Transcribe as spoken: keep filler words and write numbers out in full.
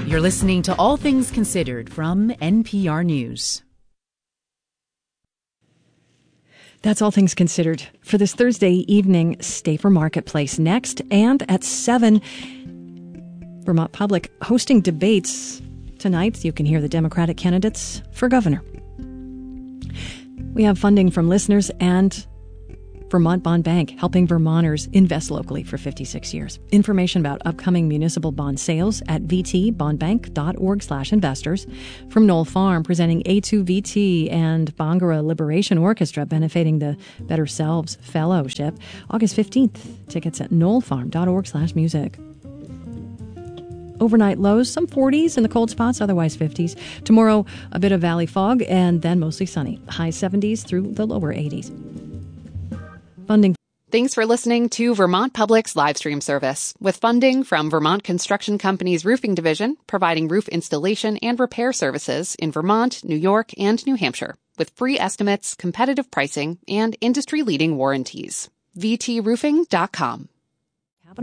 You're listening to All Things Considered from N P R News. That's All Things Considered for this Thursday evening. Stay for Marketplace next, and at seven, Vermont Public hosting debates tonight. You can hear the Democratic candidates for governor. We have funding from listeners and Vermont Bond Bank, helping Vermonters invest locally for fifty-six years. Information about upcoming municipal bond sales at vtbondbank.org slash investors. From Knoll Farm, presenting A two V T and Bangara Liberation Orchestra, benefiting the Better Selves Fellowship. August fifteenth. Tickets at knollfarm.org slash music. Overnight lows, some forties in the cold spots, otherwise fifties. Tomorrow, a bit of valley fog and then mostly sunny. High seventies through the lower eighties. Funding. Thanks for listening to Vermont Public's live stream service, with funding from Vermont Construction Company's Roofing Division, providing roof installation and repair services in Vermont, New York, and New Hampshire, with free estimates, competitive pricing, and industry-leading warranties. v t roofing dot com.